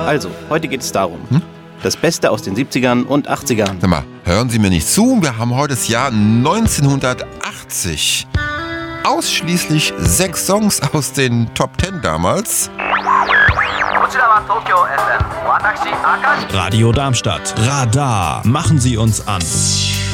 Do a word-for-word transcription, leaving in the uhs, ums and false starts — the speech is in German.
Also, heute geht es darum. Hm? Das Beste aus den siebzigern und achtzigern. Sag mal, hören Sie mir nicht zu? Wir haben heute das Jahr neunzehnhundertachtzig. Ausschließlich sechs Songs aus den Top Ten damals. Radio Darmstadt. Radar. Machen Sie uns an.